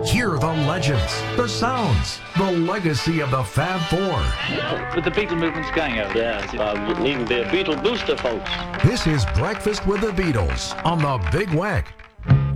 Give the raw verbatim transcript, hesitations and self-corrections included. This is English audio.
Hear the legends, the sounds, the legacy of the Fab Four. But the Beatle movement's going over. Yeah, I'm even be a Beatle booster, folks. This is Breakfast with the Beatles on the Big Wack.